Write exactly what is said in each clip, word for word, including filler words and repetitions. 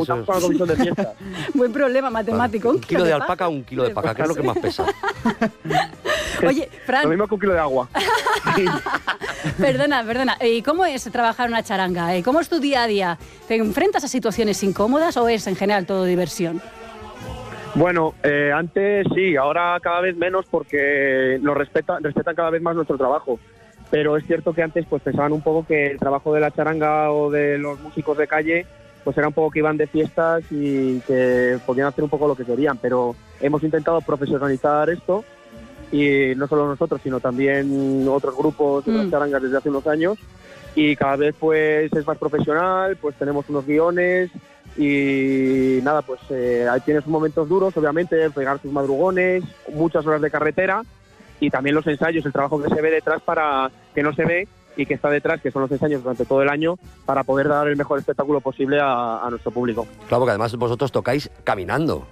usamos para la comisión de fiestas. Buen problema matemático. Vale. Un, Un kilo, kilo de, de alpaca, un kilo de paca, que es lo que más pesa. Oye, Fran. Lo mismo que un kilo de agua. Perdona, perdona. ¿Y cómo es trabajar una charanga? ¿Cómo es tu día a día? ¿Te enfrentas a situaciones incómodas o es en general todo diversión? Bueno, eh, antes sí, ahora cada vez menos porque nos respetan, respetan cada vez más nuestro trabajo. Pero es cierto que antes pues pensaban un poco que el trabajo de la charanga o de los músicos de calle pues era un poco que iban de fiestas y que podían hacer un poco lo que querían. Pero hemos intentado profesionalizar esto y no solo nosotros, sino también otros grupos de las charangas desde hace unos años. Y cada vez pues es más profesional, pues tenemos unos guiones. Y nada, pues eh, ahí tienes momentos duros, obviamente, pegar tus madrugones, muchas horas de carretera y también los ensayos, el trabajo que se ve detrás para que no se ve y que está detrás, que son los ensayos durante todo el año para poder dar el mejor espectáculo posible a, a nuestro público. Claro, porque además vosotros tocáis caminando.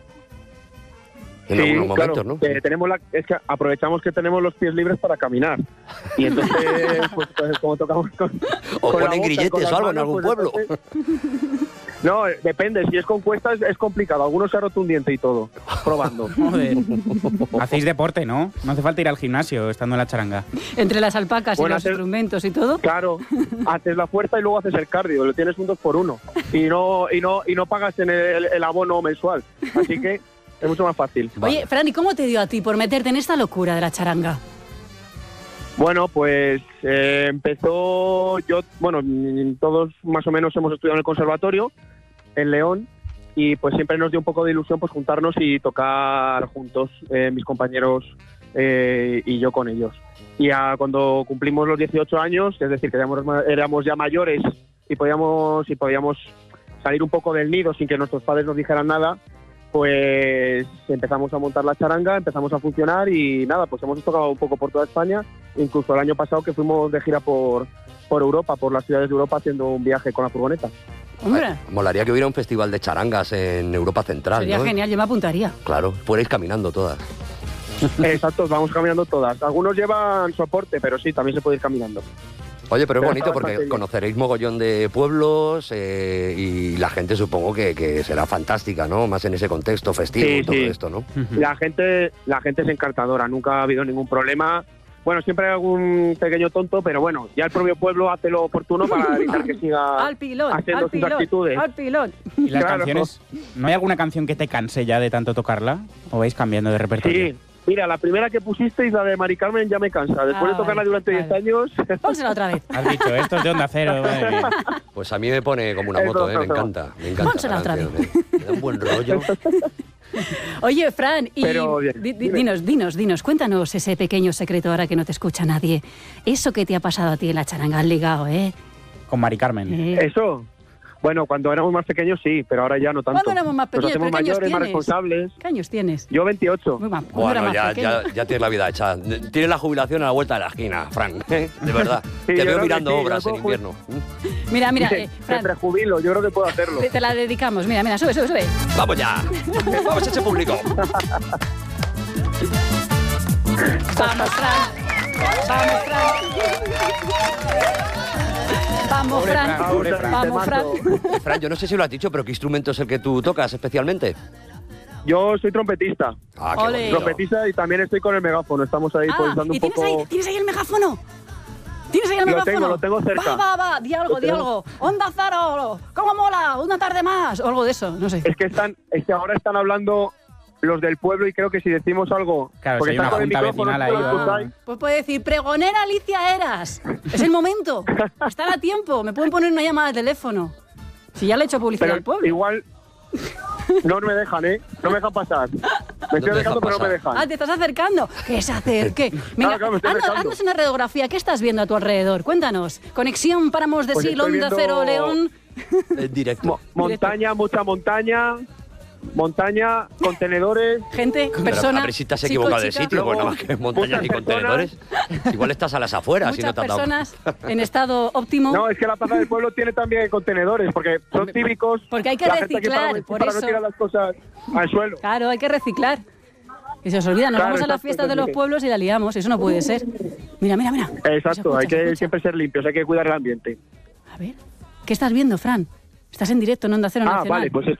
En sí, algunos momentos, claro, ¿no? Eh, tenemos la, es que aprovechamos que tenemos los pies libres para caminar y entonces, pues, pues como tocamos con, o con ponen boca, grilletes o algo manos, en algún pues, pueblo. Entonces, no, depende, si es con cuestas es complicado, algunos se ha roto un diente y todo, probando. Joder. Hacéis deporte, ¿no? No hace falta ir al gimnasio estando en la charanga. Entre las alpacas Bueno, y los hacer- instrumentos y todo. Claro, haces la fuerza y luego haces el cardio, lo tienes un dos por uno y no, y no, y no pagas en el, el abono mensual, así que es mucho más fácil. Oye, Fran, ¿y cómo te dio a ti por meterte en esta locura de la charanga? Bueno, pues eh, empezó yo, bueno, mm, todos más o menos hemos estudiado en el conservatorio, en León, y pues siempre nos dio un poco de ilusión pues juntarnos y tocar juntos, eh, mis compañeros eh, y yo con ellos. Y a, cuando cumplimos los dieciocho años, es decir, que éramos, éramos ya mayores y podíamos, y podíamos salir un poco del nido sin que nuestros padres nos dijeran nada, pues empezamos a montar la charanga, empezamos a funcionar y nada, pues hemos tocado un poco por toda España, incluso el año pasado que fuimos de gira por, por Europa, por las ciudades de Europa haciendo un viaje con la furgoneta. Hombre, Ay, molaría que hubiera un festival de charangas en Europa Central, sería ¿no? genial, yo me apuntaría. Claro, fuerais caminando todas. Exacto, vamos caminando todas. Algunos llevan soporte, pero sí, también se puede ir caminando. Oye, pero es Pero bonito está porque bastante bien. conoceréis mogollón de pueblos eh, y la gente supongo que, que será fantástica, ¿no? Más en ese contexto festivo Sí, y todo sí. esto, ¿no? La gente, la gente es encantadora, nunca ha habido ningún problema. Bueno, siempre hay algún pequeño tonto, pero bueno, ya el propio pueblo hace lo oportuno para evitar que siga Al pilón, haciendo al sus pilón, actitudes. al pilón. ¿Y las Claro. canciones? ¿No hay alguna canción que te canse ya de tanto tocarla? ¿O vais cambiando de repertorio? Sí, mira, la primera que pusisteis, la de Mari Carmen, ya me cansa. Después Ah, de tocarla vale, durante vale. diez años... Pónsela otra vez. Has dicho, esto es de Onda Cero. Madre mía. Pues a mí me pone como una Es moto, ¿eh? Me rojo, encanta, me encanta. Pónsela la otra canción, ¿eh? Me da un buen rollo. Oye, Fran, y Pero, bien, di- di- dime. dinos, dinos, dinos, cuéntanos ese pequeño secreto ahora que no te escucha nadie. Eso que te ha pasado a ti en la charanga, has ligado, ¿eh? Con Mari Carmen. ¿Eh? Eso, bueno, cuando éramos más pequeños sí, pero ahora ya no tanto. ¿Cuándo éramos más pequeños? Nos hacemos ¿Pero qué años mayores, más tienes? responsables. ¿Qué años tienes? Yo veintiocho. Muy mal, cuando era Bueno, más ya, pequeño. ya, ya tienes la vida hecha. Tienes la jubilación a la vuelta de la esquina, Fran, ¿eh? De verdad. Sí, Te yo veo creo que mirando sí, obras yo en cojo- invierno. Mira, mira, Me eh, Fran, prejubilo, yo creo que puedo hacerlo. te, te la dedicamos. Mira, mira, sube, sube, sube. ¡Vamos ya! ¡Vamos a ese público! Vamos, Fran. Vamos, Fran. Vamos, Pobre Fran. Fran, pobre Fran. Vamos, Fran. Fran, yo no sé si lo has dicho, pero ¿qué instrumento es el que tú tocas especialmente? Yo soy trompetista. Ah, qué Ole. bonito. Trompetista y también estoy con el megáfono. Estamos ahí Ah, pues dando ¿y un tienes poco... ahí, tienes ahí el megáfono? ¿Tienes ahí el Lo megáfono? tengo, lo tengo cerca. Va, va, va, di algo, Lo di tengo. algo. Onda Cero, ¿cómo mola? Una tarde más. O algo de eso, no sé. Es que están, es que ahora están hablando los del pueblo y creo que si decimos algo... Claro, porque si hay están una con el junta micrófono, vecinal tú ahí, lo va. escucháis. Pues puede decir, pregonera Alicia Eras. Es el momento. Están a tiempo. Me pueden poner una llamada de teléfono. Si ya le he hecho publicidad Pero al pueblo. igual no me dejan, ¿eh? No me dejan pasar. Me estoy dejan dejando, pero no me pasar. dejan. Ah, te estás acercando. Que se acerque. Venga, claro, me estoy haznos, acercando. haznos una radiografía. ¿Qué estás viendo a tu alrededor? Cuéntanos. Conexión Páramos de Pues Sil, estoy Onda viendo- Cero, León. En directo. Mo- montaña, mucha montaña. Montaña, contenedores. Gente, Pero persona. a ver si te has chico, equivocado de chica. sitio, pues Luego, nada más que montañas y muchas contenedores. Igual estás a las afueras y no Muchas te has dado. personas en estado óptimo. No, es que la plaza del pueblo tiene también contenedores, porque son típicos. Porque hay que la gente aquí reciclar, para, por para eso. no tirar las cosas al suelo. Claro, hay que reciclar. Y se os olvida, nos Claro, vamos a las exacto, fiestas de los sí. pueblos y la liamos. Eso no puede ser. Mira, mira, mira. Exacto, Se hay escucha, que se escucha. siempre ser limpios, hay que cuidar el ambiente. A ver, ¿qué estás viendo, Fran? Estás en directo en Onda Cero Ah, Nacional. vale, pues